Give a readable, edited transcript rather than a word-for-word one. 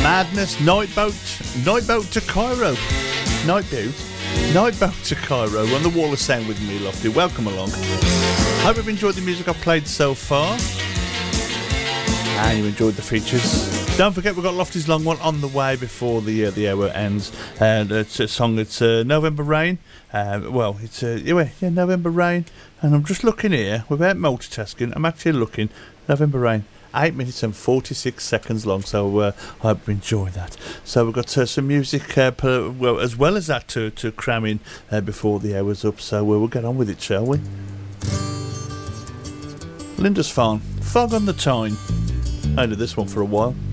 Madness, Night Boat to Cairo. Night Boat to Cairo on the Wall of Sound with me, Lofty. Welcome along. Hope you've enjoyed the music I've played so far. And you enjoyed the features. Don't forget, we've got Lofty's Long One on the way before the hour ends. And it's a song, it's November Rain. It's November Rain. And I'm just looking here, without multitasking, I'm actually looking, November Rain. 8 minutes and 46 seconds long, so I hope you enjoy that. So we've got some music, as well as that, to cram in before the hour's up. So we'll get on with it, shall we? Lindisfarne, Fog on the Tyne. I did this one for a while.